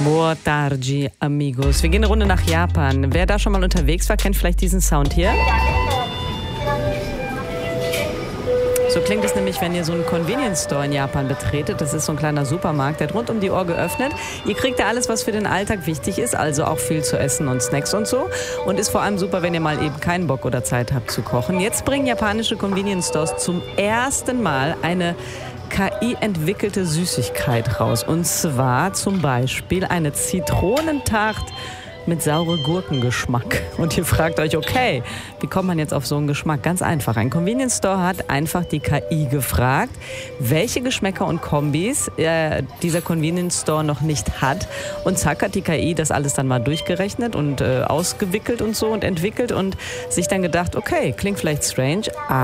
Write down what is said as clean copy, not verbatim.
Boa tarde, amigos. Wir gehen eine Runde nach Japan. Wer da schon mal unterwegs war, kennt vielleicht diesen Sound hier. So klingt es nämlich, wenn ihr so einen Convenience Store in Japan betretet. Das ist so ein kleiner Supermarkt, der hat rund um die Uhr geöffnet. Ihr kriegt da alles, was für den Alltag wichtig ist, also auch viel zu essen und Snacks und so. Und ist vor allem super, wenn ihr mal eben keinen Bock oder Zeit habt zu kochen. Jetzt bringen japanische Convenience Stores zum ersten Mal eine KI-entwickelte Süßigkeit raus. Und zwar zum Beispiel eine Zitronentart mit saure Gurkengeschmack. Und ihr fragt euch, okay, wie kommt man jetzt auf so einen Geschmack? Ganz einfach. Ein Convenience Store hat einfach die KI gefragt, welche Geschmäcker und Kombis dieser Convenience Store noch nicht hat. Und zack, hat die KI das alles dann mal durchgerechnet und ausgewickelt und so und entwickelt und sich dann gedacht, okay, klingt vielleicht strange,